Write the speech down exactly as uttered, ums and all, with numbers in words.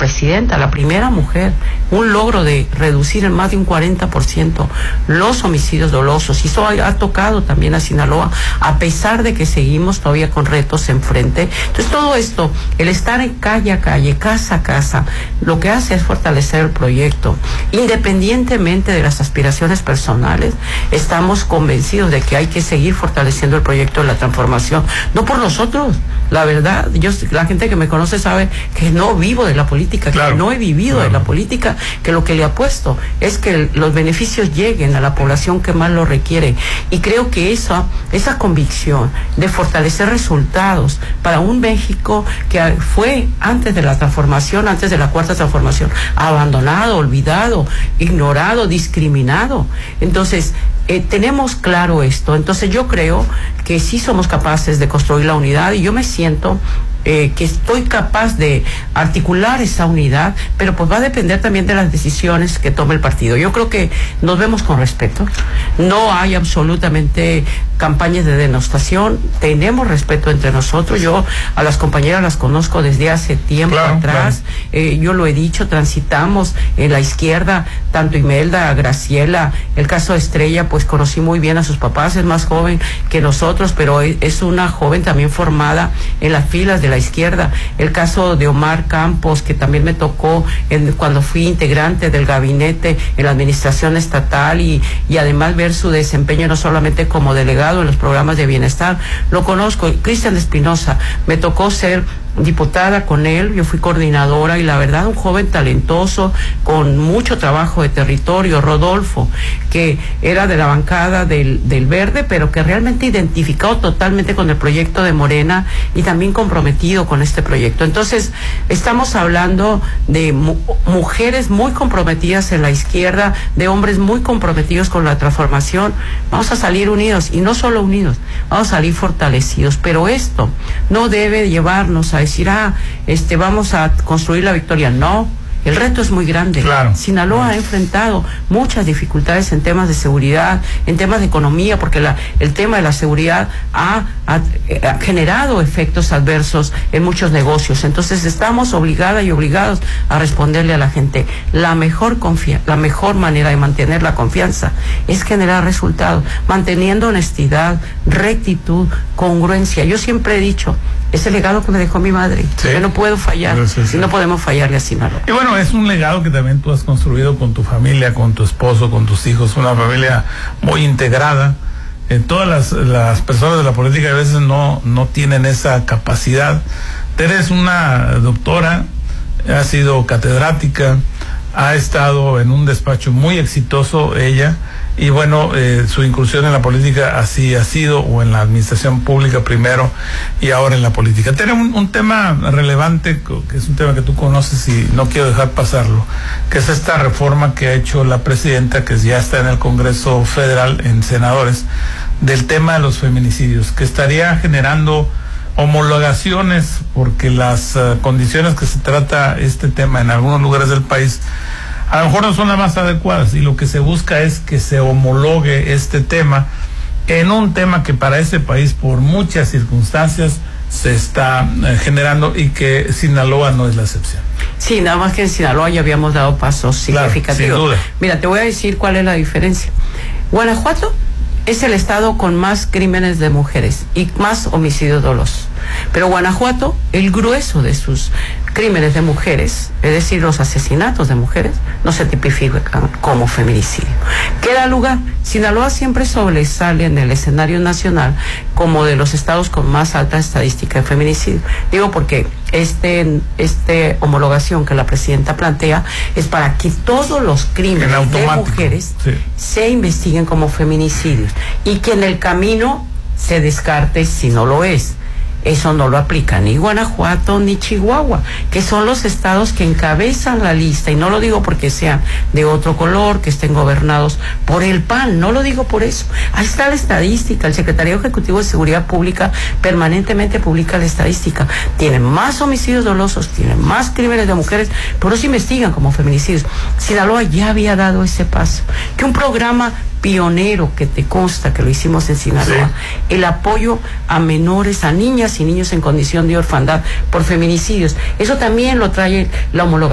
presidenta, la primera mujer, un logro de reducir en más de un cuarenta por ciento los homicidios dolosos. Y eso ha, ha tocado también a Sinaloa, a pesar de que seguimos todavía con retos enfrente. Entonces todo esto, el estar en calle a calle, casa a casa, lo que hace es fortalecer el proyecto. Independientemente de las aspiraciones personales, estamos convencidos de que hay que seguir fortaleciendo el proyecto de la transformación, no por nosotros. La verdad, yo, la gente que me conoce sabe que no vivo de la política, claro, que no he vivido claro. de la política, que lo que le apuesto es que el, los beneficios lleguen a la población que más lo requiere. Y creo que esa, esa convicción de fortalecer resultados para un México que fue antes de la transformación, antes de la cuarta transformación, abandonado, olvidado, ignorado, discriminado. Entonces, Eh, tenemos claro esto. Entonces yo creo que sí somos capaces de construir la unidad, y yo me siento eh, que estoy capaz de articular esa unidad, pero pues va a depender también de las decisiones que tome el partido. Yo creo que nos vemos con respeto, no hay absolutamente campañas de denostación, tenemos respeto entre nosotros. Yo a las compañeras las conozco desde hace tiempo claro, atrás, claro. Eh, yo lo he dicho, transitamos en la izquierda, tanto Imelda, Graciela, el caso de Estrella, pues conocí muy bien a sus papás, es más joven que nosotros, pero es una joven también formada en las filas de la izquierda. El caso de Omar Campos, que también me tocó en, cuando fui integrante del gabinete en la administración estatal, y, y además ver su desempeño no solamente como delegado en los programas de bienestar, lo conozco. Cristian Espinosa, me tocó ser diputada con él, yo fui coordinadora, y la verdad un joven talentoso con mucho trabajo de territorio. Rodolfo, que era de la bancada del, del Verde, pero que realmente identificado totalmente con el proyecto de Morena y también comprometido con este proyecto. Entonces estamos hablando de mu mujeres muy comprometidas en la izquierda, de hombres muy comprometidos con la transformación. Vamos a salir unidos, y no solo unidos, vamos a salir fortalecidos, pero esto no debe llevarnos a decir, ah, este, vamos a construir la victoria. No, el reto es muy grande. Claro. Sinaloa ha enfrentado muchas dificultades en temas de seguridad, en temas de economía, porque la, el tema de la seguridad ha, ha, ha generado efectos adversos en muchos negocios. Entonces estamos obligadas y obligados a responderle a la gente. La mejor confia la mejor manera de mantener la confianza es generar resultados, manteniendo honestidad, rectitud, congruencia. Yo siempre he dicho, es el legado que me dejó mi madre. Sí. Yo no puedo fallar, sí, sí, sí. Y no podemos fallarle a Sinaloa. Y bueno, es un legado que también tú has construido con tu familia, con tu esposo, con tus hijos, una familia muy integrada. Eh, todas las, las personas de la política a veces no, no tienen esa capacidad. Eres una doctora, ha sido catedrática, ha estado en un despacho muy exitoso ella, y bueno, eh, su incursión en la política así ha sido, o en la administración pública primero y ahora en la política. Tiene un, un tema relevante, que es un tema que tú conoces y no quiero dejar pasarlo, que es esta reforma que ha hecho la presidenta, que ya está en el Congreso Federal, en senadores, del tema de los feminicidios, que estaría generando homologaciones, porque las uh, condiciones que se trata este tema en algunos lugares del país a lo mejor no son las más adecuadas, y lo que se busca es que se homologue este tema en un tema que para ese país por muchas circunstancias se está eh, generando, y que Sinaloa no es la excepción. Sí, nada más que en Sinaloa ya habíamos dado pasos significativos. Claro, sin duda. Mira, te voy a decir cuál es la diferencia. Guanajuato es el estado con más crímenes de mujeres y más homicidios dolosos. Pero Guanajuato, el grueso de sus crímenes de mujeres, es decir, los asesinatos de mujeres, no se tipifican como feminicidio. ¿Qué da lugar? Sinaloa siempre sobresale en el escenario nacional como de los estados con más alta estadística de feminicidio. Digo porque este, este homologación que la presidenta plantea es para que todos los crímenes de mujeres sí. se investiguen como feminicidios, y que en el camino se descarte si no lo es. Eso no lo aplica ni Guanajuato ni Chihuahua, que son los estados que encabezan la lista, y no lo digo porque sean de otro color, que estén gobernados por el P A N, no lo digo por eso. Ahí está la estadística, el Secretario Ejecutivo de Seguridad Pública permanentemente publica la estadística. Tienen más homicidios dolosos, tienen más crímenes de mujeres, pero no se investigan como feminicidios. Sinaloa ya había dado ese paso, que un programa pionero que te consta que lo hicimos en Sinaloa, sí. el apoyo a menores, a niñas y niños en condición de orfandad por feminicidios. Eso también lo trae la homologación